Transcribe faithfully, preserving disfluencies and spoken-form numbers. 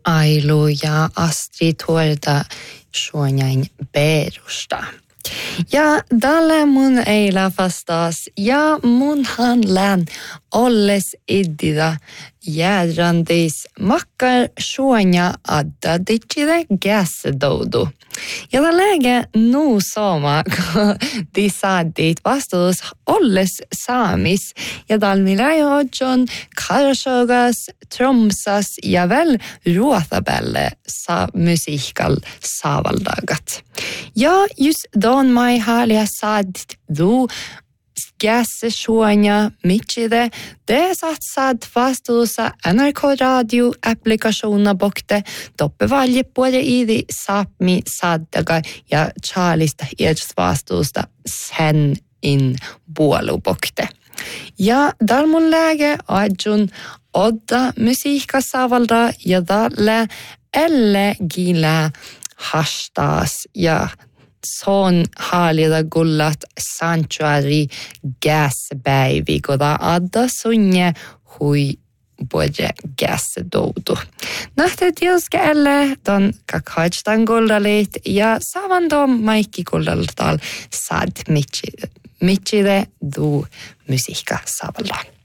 Ailu ja Astrid tuolta suonjain perusta. Ja tällä mun eila vastaas ja munhan län olles iddida jädrandis makkar suonja adda ditside gäsdoudu. Ja tämä läge nu sama, kun de saadit vastaus olles saamis. Ja talmilla johon karsogas, tromsas ja väl ruotabelle sa musiikal saavaldagat. Ja just don mai halia saadit du Gässe suonja mitchide, det satt sad vastuussa N R K Radio applikationer bokte, toppe valje både i de sapmi saddaga ja Charlista edes vastuusta sen in buolu bokte. Ja dar mun läge adjun odda musiikka savalda ja dalle elle gila hashtas ja son haalida gullat sanctuary gaspäivi, koda adda sunje hui både gasdoudu. Nähtä tioske elle don kakhaitstan guldalit ja savandom maikki guldaltal sad mitchide du musiikka savalla.